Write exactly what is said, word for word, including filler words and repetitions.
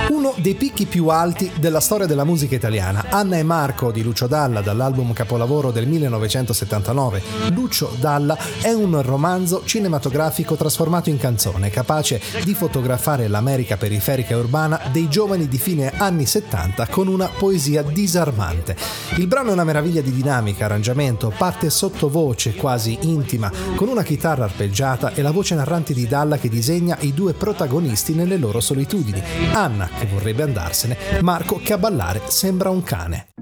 Uno dei picchi più alti della storia della musica italiana. Anna e Marco di Lucio Dalla, dall'album capolavoro del millenovecentosettantanove. Lucio Dalla è un romanzo cinematografico trasformato in canzone, capace di fotografare l'America periferica e urbana dei giovani di fine anni settanta con una poesia disarmante. Il brano è una meraviglia di dinamica, arrangiamento, parte sottovoce quasi intima, con una chitarra arpeggiata e la voce narrante di Dalla che disegna i due protagonisti nelle loro solitudini. Anna che vorrebbe andarsene, Marco che a ballare sembra un cane.